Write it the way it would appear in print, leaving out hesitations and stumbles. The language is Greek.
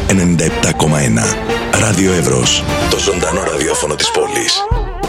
97,1. Ράδιο Εύρος, το ζωντανό ραδιόφωνο της πόλης.